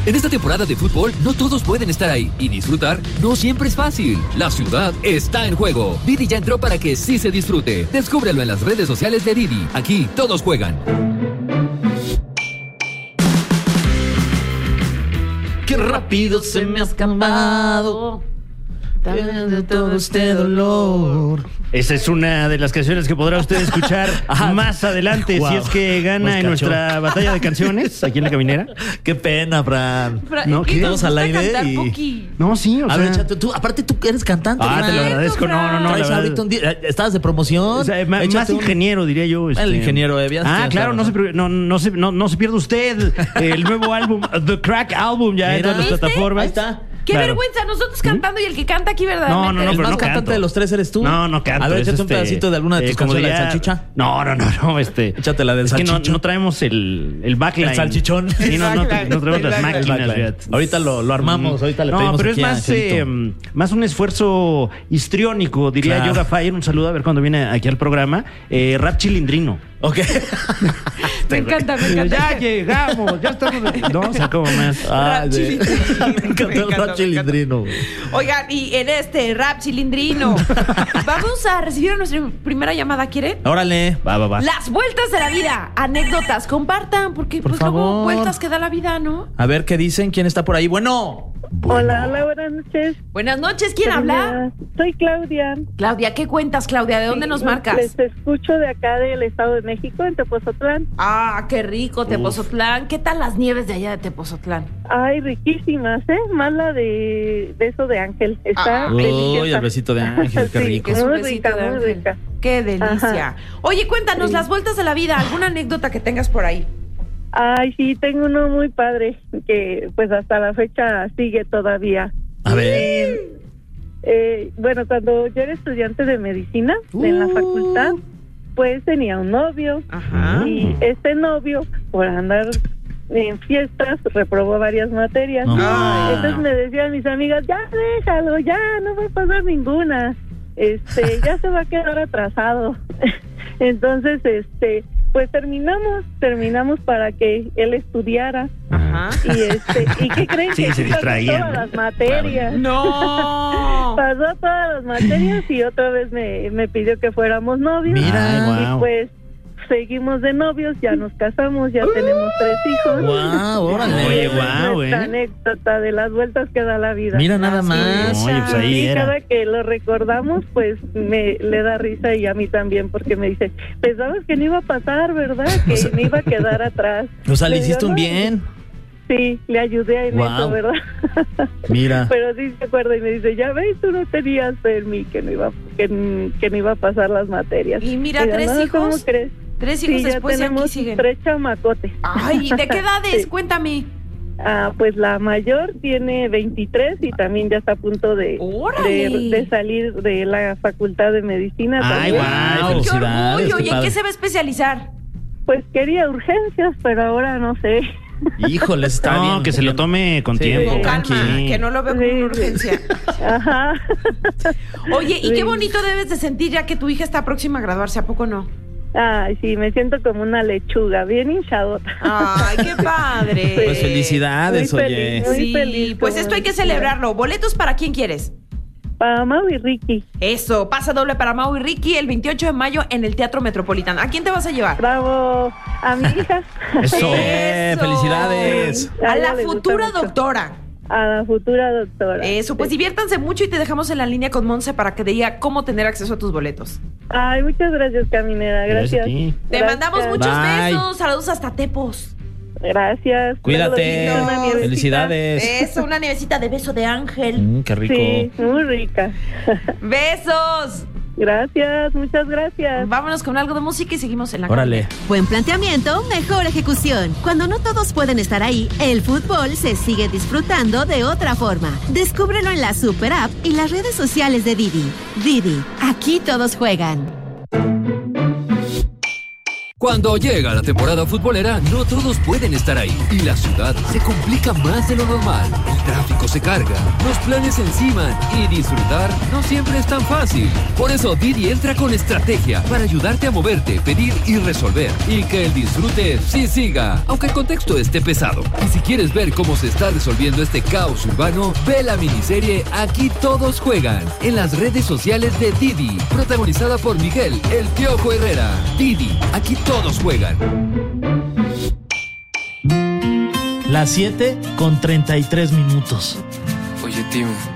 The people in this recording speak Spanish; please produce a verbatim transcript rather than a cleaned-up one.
En esta temporada de fútbol, no todos pueden estar ahí. Y disfrutar no siempre es fácil. La ciudad está en juego. Didi ya entró para que sí se disfrute. Descúbrelo en las redes sociales de Didi. Aquí todos juegan. Qué rápido se me ha escapado de todo este dolor. Esa es una de las canciones que podrá usted escuchar más adelante, wow, si es que gana en nuestra batalla de canciones aquí en La Caminera. Qué pena, Fran. Fra- no, ¿qué todos al aire cantar, y... Poqui? No, sí, o A sea... ver, chato, tú, aparte tú eres cantante. Ah, Fran. te lo agradezco. No, no, no. Traes la verdad. ahorita un día... ¿Estabas de promoción? O sea, ma- más Échate un- ingeniero, diría yo. este. El ingeniero, eh, bien, Ah, tienes claro, razón. no se, pre- no, no, se, no, no se pierda usted el nuevo álbum, The Crack Album, ya en Mira, todas las ¿viste? plataformas. Ahí está. ¡Qué Claro. vergüenza! Nosotros cantando y el que canta aquí verdaderamente. No, no, no, El pero más no cantante canto. de los tres eres tú. No, no canto. A ver, es échate un este, pedacito de alguna de tus eh, como canciones, la de diría- salchicha. No, no, no, no, este... Échate la del es que no, salchicho. no traemos el, el backline. El salchichón. Sí, no, no, no traemos las El máquinas. backline. fíjate. Ahorita lo, lo armamos, ahorita le No, pedimos pero es aquí a más, Angelito. eh, más un esfuerzo histriónico, diría Claro. Yoga Fire. Un saludo a ver cuando viene aquí al programa. Eh, rap chilindrino. Ok. Me encanta, me encanta. Ya llegamos, ya estamos. No, o sea, como más. Ah, Rap de- chilindrino. Me encantó Me el encanta, rap me chilindrino. Oigan, y en este rap chilindrino, vamos a recibir a nuestra primera llamada, ¿quieren? Órale. Va, va, va. Las vueltas de la vida, anécdotas, compartan, porque Por pues luego favor. vueltas que da la vida, ¿no? A ver qué dicen, quién está por ahí. Bueno. Hola, hola, buenas noches. Buenas noches, ¿quién habla? Soy Claudia. Claudia, ¿qué cuentas, Claudia? ¿De dónde Sí, nos marcas? Les escucho de acá del Estado de México, en Tepozotlán. Ah, qué rico, Tepozotlán. ¿Qué tal las nieves de allá de Tepozotlán? Ay, riquísimas, ¿eh? Más la de beso de ángel. Está Ah. deliciosa. Uy, el besito de ángel, qué Sí, rico. Es un muy besito rica, de muy ángel. rica. Qué delicia. Ajá. Oye, cuéntanos Sí. las vueltas de la vida, alguna anécdota que tengas por ahí. Ay, sí, tengo uno muy padre que pues hasta la fecha sigue todavía. A ver. Eh, eh, bueno, cuando yo era estudiante de medicina en la Uh. facultad, pues tenía un novio. Ajá. Y este novio, por andar en fiestas, reprobó varias materias. Ay. Entonces me decían mis amigas, ya déjalo, ya no va a pasar ninguna. Este, ya se va a quedar atrasado. Entonces, este, pues terminamos, terminamos para que él estudiara. Ajá. Y este, ¿y qué creen? Sí, que se pasó distraían, todas ¿no? las materias. No. Pasó todas las materias y otra vez me, me pidió que fuéramos novios. Mira. Ay, Y wow. pues seguimos de novios, ya nos casamos, ya tenemos tres hijos. Guau, órale. Oye, Esa es guau, nuestra eh. anécdota de las vueltas que da la vida. Mira nada Así más. es. Oye, pues ahí Y era. cada que lo recordamos, pues me le da risa y a mí también, porque me dice, pensabas que no iba a pasar, ¿verdad? Que O sea- me iba a quedar atrás. O sea, le digo, hiciste un "No". bien. Sí, le ayudé en Guau. eso, ¿verdad? Mira. Pero sí se acuerda y me dice, ya ves, tú no tenías fe en mí que no iba, que, que no iba a pasar las materias. Y mira, Digo, tres "No, ¿cómo hijos. crees?". Tres hijos Sí, ya después y aquí tenemos siguen. tres chamacotes. Ay, ¿de qué edades? Sí. Cuéntame. Ah, pues la mayor tiene veintitrés y también ya está a punto de, ¡Órale! de, de salir de la facultad de medicina. Ay, también. guau. Ay, ¡Qué felicidades. orgullo! qué ¿Y en padre. qué se va a especializar? Pues quería urgencias, pero ahora no sé. Híjole, está No, bien. que se lo tome con Sí, tiempo. Con calma, Sí. que no lo veo como Sí, una sí. urgencia. Ajá. Oye, y Sí. qué bonito debes de sentir ya que tu hija está próxima a graduarse, ¿a poco no? Ay, sí, me siento como una lechuga, bien hinchadota. Ay, qué padre. Pues felicidades, Muy oye. feliz, muy Sí, feliz, pues como esto hay que decía. celebrarlo. ¿Boletos para quién quieres? Para Mau y Ricky. Eso, pasa doble para Mau y Ricky el veintiocho de mayo en el Teatro Metropolitano. ¿A quién te vas a llevar? Bravo, a mi hija. Eso. Eh, felicidades. A A ella la le gusta futura mucho. doctora. A la futura doctora. Eso, pues Sí. diviértanse mucho y te dejamos en la línea con Monse para que te diga cómo tener acceso a tus boletos. Ay, muchas gracias, Caminera. Gracias a Gracias. ti. Te Gracias. mandamos muchos Bye. besos. Saludos hasta Tepos. Gracias. Cuídate. Una nievecita. Felicidades. Eso, una nievecita de beso de ángel. Mm, qué rico. Sí, muy rica. Besos. Gracias, muchas gracias. Vámonos con algo de música y seguimos en la Órale. Buen planteamiento, mejor ejecución. Cuando no todos pueden estar ahí, el fútbol se sigue disfrutando de otra forma. Descúbrelo en la Super App y las redes sociales de Didi. Didi, aquí todos juegan. Cuando llega la temporada futbolera, no todos pueden estar ahí y la ciudad se complica más de lo normal. El tráfico se carga, los planes se enciman y disfrutar no siempre es tan fácil. Por eso Didi entra con estrategia para ayudarte a moverte, pedir y resolver y que el disfrute sí siga, aunque el contexto esté pesado. Y si quieres ver cómo se está resolviendo este caos urbano, ve la miniserie Aquí Todos Juegan en las redes sociales de Didi, protagonizada por Miguel El Piojo Herrera. Didi, aquí todos juegan. Las siete con treinta y tres minutos. Oye, Tim.